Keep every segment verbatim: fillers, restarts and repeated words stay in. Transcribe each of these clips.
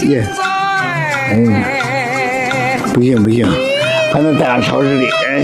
耶，嗯，不行不行，还能带上超市里。哎，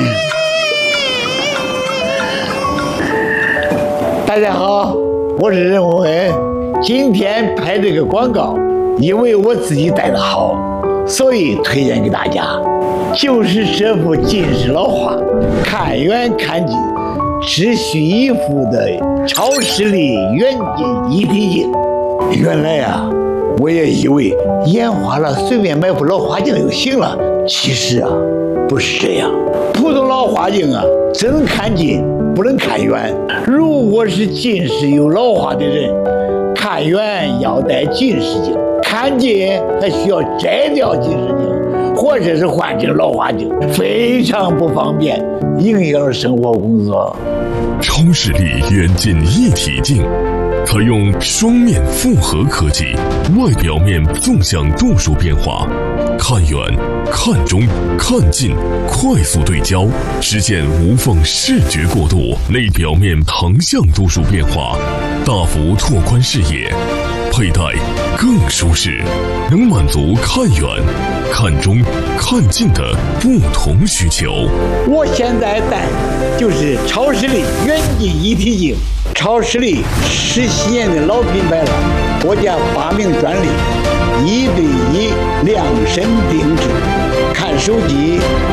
大家好，我是任宏恩。今天拍这个广告，因为我自己戴的好，所以推荐给大家。就是这副近视老花，看远看近，只需一副的超视力远近一体镜。原来啊，我也以为眼花了随便买副老花镜就行了，其实啊，不是这样。普通老花镜啊，只能看近，不能看远。如果是近视有老花的人，看远要戴近视镜，看近还需要摘掉近视镜，或者是换成老花镜，非常不方便，影响生活工作。 超视力远近一体镜采用双面复合科技，外表面纵向度数变化，看远、看中、看近快速对焦，实现无缝视觉过渡；内表面横向度数变化，大幅拓宽视野，佩戴更舒适，能满足看远、看中、看近的不同需求。 我现在戴的就是超视力远近一体镜，超视力十七年的老品牌了，国家发明专利，一对一量身定制，看手机。